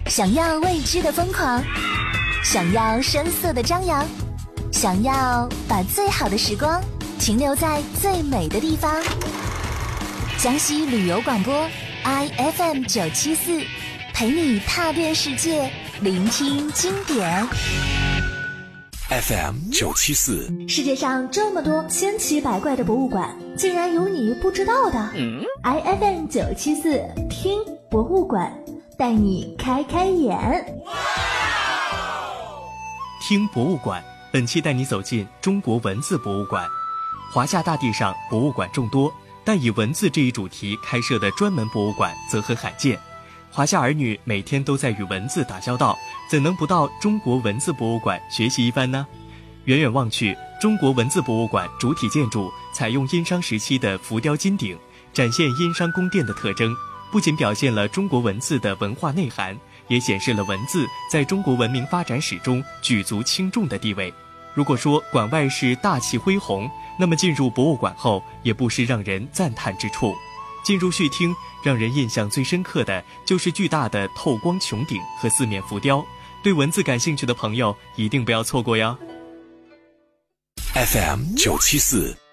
想要未知的疯狂，想要声色的张扬，想要把最好的时光停留在最美的地方。江西旅游广播 IFM 974，陪你踏遍世界，聆听经典。 FM 974， 世界上这么多千奇百怪的博物馆，竟然有你不知道的。IFM 974，听博物馆，带你开开眼。 听博物馆，本期带你走进中国文字博物馆。华夏大地上博物馆众多，但以文字这一主题开设的专门博物馆则很罕见。华夏儿女每天都在与文字打交道，怎能不到中国文字博物馆学习一番呢？远远望去，中国文字博物馆主体建筑采用殷商时期的浮雕金顶，展现殷商宫殿的特征，不仅表现了中国文字的文化内涵，也显示了文字在中国文明发展史中举足轻重的地位。如果说馆外是大气恢宏，那么进入博物馆后也不失让人赞叹之处。进入序厅，让人印象最深刻的就是巨大的透光穹顶和四面浮雕，对文字感兴趣的朋友一定不要错过哟。 FM 974。